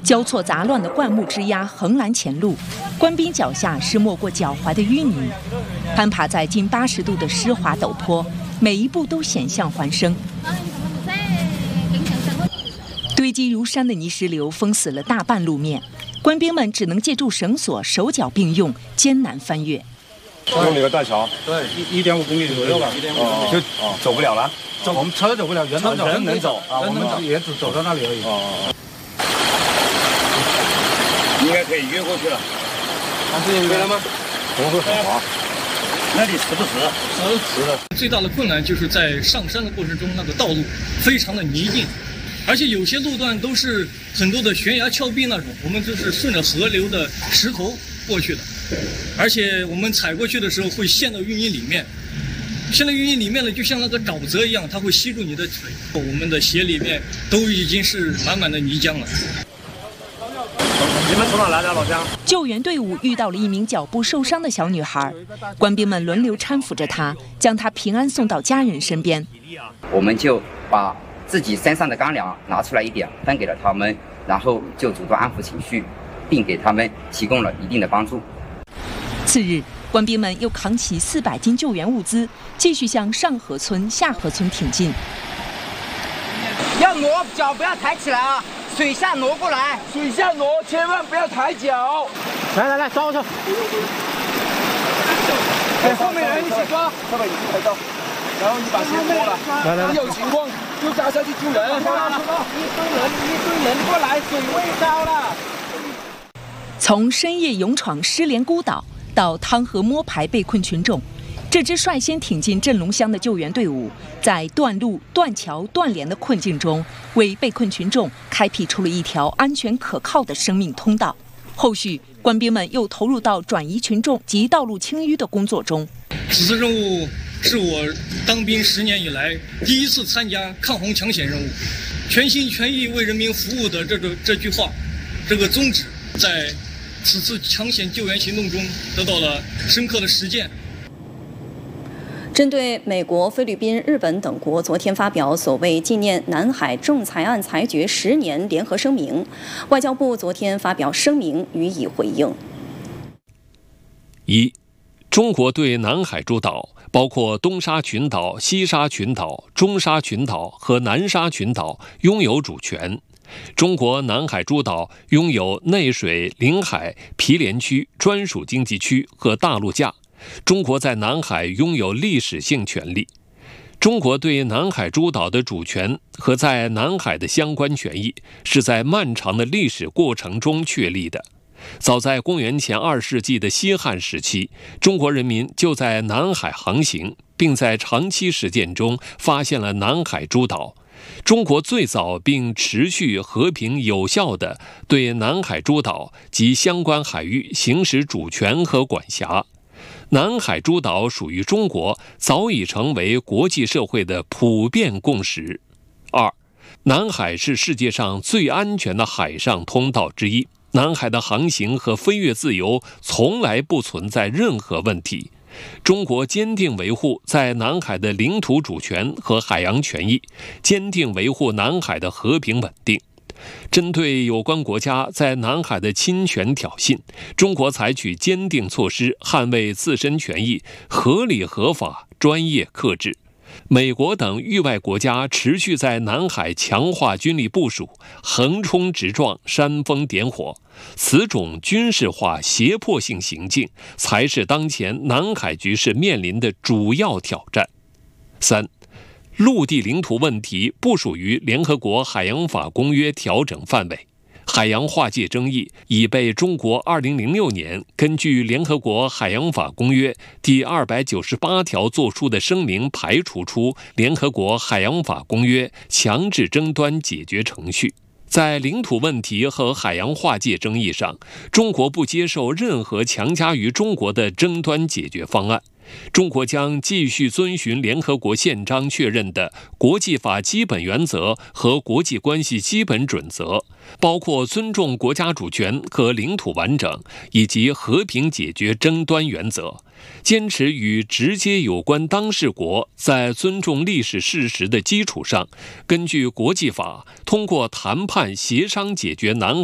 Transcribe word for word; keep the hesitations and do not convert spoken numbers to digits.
交错杂乱的灌木枝桠横拦前路，官兵脚下是没过脚踝的淤泥，攀爬在近八十度的湿滑陡坡，每一步都险象环生。堆积如山的泥石流封死了大半路面，官兵们只能借助绳索手脚并用，艰难翻越。 用那个大桥， 对，一一点五公里左右吧，一点五公里就走不了了。 走，我们车走不了，人能走， 人能走啊， 人能走也只走到那里而已。 哦，应该可以越过去了。对了吗？怎么会很滑？那里实不实？ 实实的。 最大的困难就是在上山的过程中，那个道路非常的泥泞，而且有些路段都是很多的悬崖峭壁那种，我们就是顺着河流的石头过去的，而且我们踩过去的时候会陷到淤泥里面。陷到淤泥里面呢，就像那个沼泽一样，它会吸住你的腿。我们的鞋里面都已经是满满的泥浆了。 你们从哪来的，老乡？ 救援队伍遇到了一名脚部受伤的小女孩，官兵们轮流搀扶着她，将她平安送到家人身边。 我们就把自己身上的干粮拿出来一点，分给了他们，然后就主动安抚情绪，并给他们提供了一定的帮助。 次日，官兵们又扛起四百斤救援物资，继续向上河村、下河村挺进。 要挪脚，不要抬起来啊！水下挪过来， 水下挪，千万不要抬脚。 来来来，抓过去。 跟后面人一起抓，后面你抬高，然后你把鞋脱了。来来来，有情况就扎下去救人。一堆人，一堆人过来，水位高了。 从深夜勇闯失联孤岛到汤河摸排被困群众，这支率先挺进镇龙乡的救援队伍，在断路、断桥、断联的困境中，为被困群众开辟出了一条安全可靠的生命通道。后续，官兵们又投入到转移群众及道路清淤的工作中。 此次任务是我当兵十年以来第一次参加抗洪抢险任务，全心全意为人民服务的这个这句话，这个宗旨，在此次抢险救援行动中得到了深刻的实践。 针对美国、菲律宾、日本等国昨天发表所谓纪念南海仲裁案裁决十年联合声明，外交部昨天发表声明予以回应。 一，中国对南海诸岛，包括东沙群岛、西沙群岛、中沙群岛和南沙群岛拥有主权。中国南海诸岛拥有内水、领海、毗连区、专属经济区和大陆架。中国在南海拥有历史性权利。中国对南海诸岛的主权和在南海的相关权益是在漫长的历史过程中确立的。早在公元前二世纪的西汉时期，中国人民就在南海航行，并在长期实践中发现了南海诸岛。中国最早并持续和平有效地对南海诸岛及相关海域行使主权和管辖。南海诸岛属于中国，早已成为国际社会的普遍共识。二，南海是世界上最安全的海上通道之一，南海的航行和飞越自由从来不存在任何问题。中国坚定维护在南海的领土主权和海洋权益，坚定维护南海的和平稳定。针对有关国家在南海的侵权挑衅，中国采取坚定措施捍卫自身权益，合理合法、专业克制。美国等域外国家持续在南海强化军力部署，横冲直撞、煽风点火，此种军事化胁迫性行径才是当前南海局势面临的主要挑战。三，陆地领土问题不属于联合国海洋法公约调整范围，海洋划界争议已被中国二零零六年根据联合国海洋法公约第二百九十八条作出的声明排除出联合国海洋法公约强制争端解决程序。在领土问题和海洋划界争议上，中国不接受任何强加于中国的争端解决方案。中国将继续遵循联合国宪章确认的国际法基本原则和国际关系基本准则，包括尊重国家主权和领土完整以及和平解决争端原则，坚持与直接有关当事国在尊重历史事实的基础上，根据国际法通过谈判协商解决南